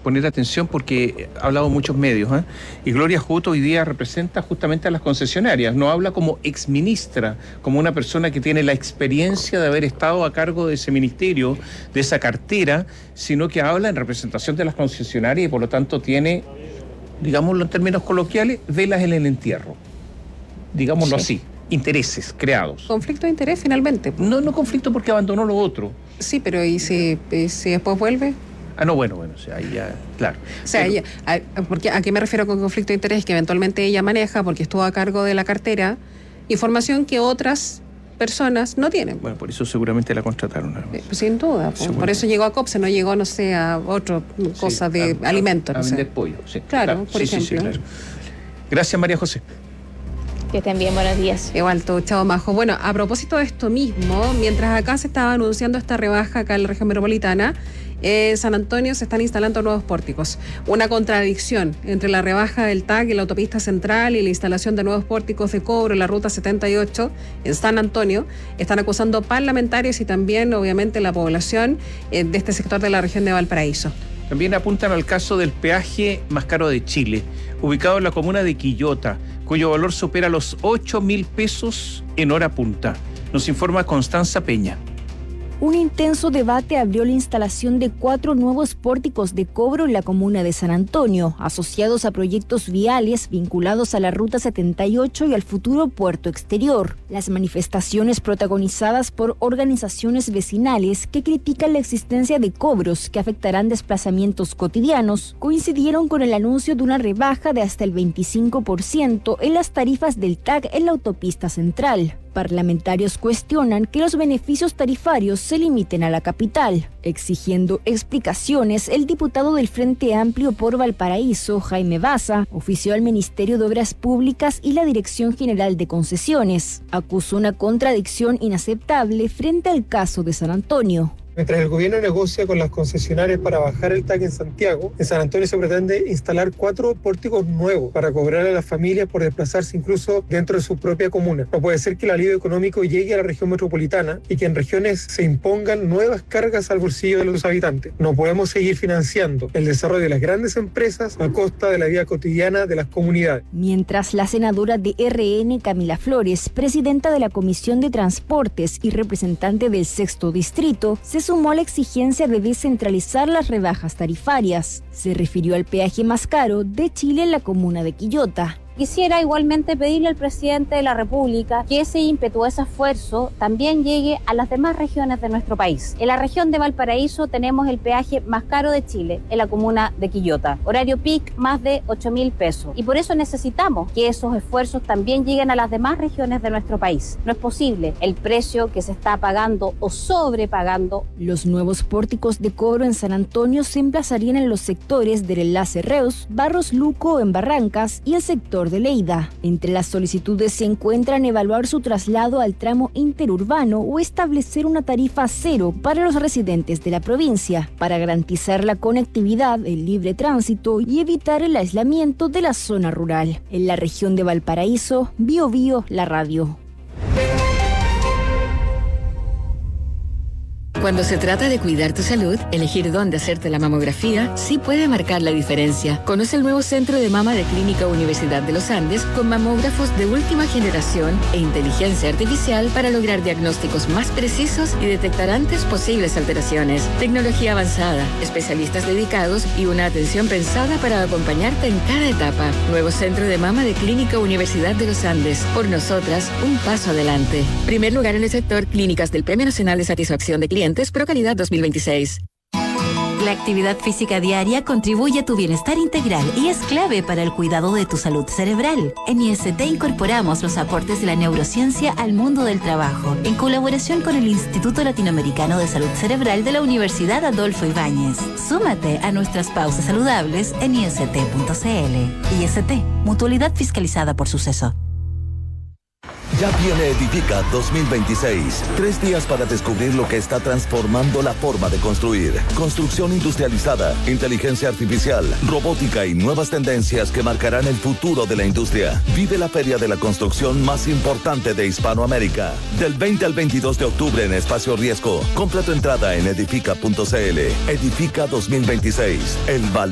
poner atención porque ha hablado muchos medios, y Gloria Hutt hoy día representa justamente a las concesionarias, no habla como exministra, como una persona que tiene la experiencia de haber estado a cargo de ese ministerio, de esa cartera, sino que habla en representación de las concesionarias y por lo tanto tiene, digámoslo en términos coloquiales, velas en el entierro, digámoslo así. Intereses creados. Conflicto de interés finalmente. No conflicto porque abandonó lo otro. Sí, pero ¿y si después vuelve? Bueno, o sea, ahí ya, claro. O sea, porque ¿a qué me refiero con conflicto de interés? Que eventualmente ella maneja, porque estuvo a cargo de la cartera, información que otras personas no tienen. Bueno, por eso seguramente la contrataron. Sin duda. Por eso llegó a COPSE, no llegó, no sé, a otra cosa de alimentos. A vender pollo, sí. Claro, por ejemplo. Sí, claro. Gracias, María José. Que estén bien, buenos días. Igual tú, chao, Majo. Bueno, a propósito de esto mismo, mientras acá se estaba anunciando esta rebaja acá en la región metropolitana, en San Antonio se están instalando nuevos pórticos. Una contradicción entre la rebaja del TAC en la autopista central y la instalación de nuevos pórticos de cobro en la ruta 78 en San Antonio. Están acusando parlamentarios y también, obviamente, la población de este sector de la región de Valparaíso. También apuntan al caso del peaje más caro de Chile, ubicado en la comuna de Quillota, cuyo valor supera los 8.000 pesos en hora punta. Nos informa Constanza Peña. Un intenso debate abrió la instalación de 4 nuevos pórticos de cobro en la comuna de San Antonio, asociados a proyectos viales vinculados a la Ruta 78 y al futuro puerto exterior. Las manifestaciones protagonizadas por organizaciones vecinales que critican la existencia de cobros que afectarán desplazamientos cotidianos, coincidieron con el anuncio de una rebaja de hasta el 25% en las tarifas del TAC en la autopista central. Parlamentarios cuestionan que los beneficios tarifarios se limiten a la capital. Exigiendo explicaciones, el diputado del Frente Amplio por Valparaíso, Jaime Baza, ofició al Ministerio de Obras Públicas y la Dirección General de Concesiones. Acusó una contradicción inaceptable frente al caso de San Antonio. Mientras el gobierno negocia con las concesionarias para bajar el TAC en Santiago, en San Antonio se pretende instalar 4 pórticos nuevos para cobrar a las familias por desplazarse incluso dentro de su propia comuna. No puede ser que el alivio económico llegue a la región metropolitana y que en regiones se impongan nuevas cargas al bolsillo de los habitantes. No podemos seguir financiando el desarrollo de las grandes empresas a costa de la vida cotidiana de las comunidades. Mientras la senadora de RN, Camila Flores, presidenta de la Comisión de Transportes y representante del 6º Distrito, se sumó a la exigencia de descentralizar las rebajas tarifarias. Se refirió al peaje más caro de Chile en la comuna de Quillota. Quisiera igualmente pedirle al presidente de la República que ese ímpetu, ese esfuerzo, también llegue a las demás regiones de nuestro país. En la región de Valparaíso tenemos el peaje más caro de Chile, en la comuna de Quillota. Horario peak, más de 8.000 pesos. Y por eso necesitamos que esos esfuerzos también lleguen a las demás regiones de nuestro país. No es posible el precio que se está pagando o sobrepagando. Los nuevos pórticos de cobro en San Antonio se emplazarían en los sectores del enlace Reus, Barros Luco en Barrancas y el sector de Leida. Entre las solicitudes se encuentran evaluar su traslado al tramo interurbano o establecer una tarifa cero para los residentes de la provincia, para garantizar la conectividad, el libre tránsito y evitar el aislamiento de la zona rural. En la región de Valparaíso, Biobío, la radio. Cuando se trata de cuidar tu salud, elegir dónde hacerte la mamografía sí puede marcar la diferencia. Conoce el nuevo Centro de Mama de Clínica Universidad de los Andes con mamógrafos de última generación e inteligencia artificial para lograr diagnósticos más precisos y detectar antes posibles alteraciones. Tecnología avanzada, especialistas dedicados y una atención pensada para acompañarte en cada etapa. Nuevo Centro de Mama de Clínica Universidad de los Andes. Por nosotras, un paso adelante. Primer lugar en el sector clínicas del Premio Nacional de Satisfacción de Clientes Procalidad 2026. La actividad física diaria contribuye a tu bienestar integral y es clave para el cuidado de tu salud cerebral. En IST incorporamos los aportes de la neurociencia al mundo del trabajo, en colaboración con el Instituto Latinoamericano de Salud Cerebral de la Universidad Adolfo Ibáñez. Súmate a nuestras pausas saludables en ist.cl. IST, mutualidad fiscalizada por Suceso. Ya viene Edifica 2026. 3 días para descubrir lo que está transformando la forma de construir. Construcción industrializada, inteligencia artificial, robótica y nuevas tendencias que marcarán el futuro de la industria. Vive la feria de la construcción más importante de Hispanoamérica. Del 20 al 22 de octubre en Espacio Riesgo. Compra tu entrada en edifica.cl. Edifica 2026. El valor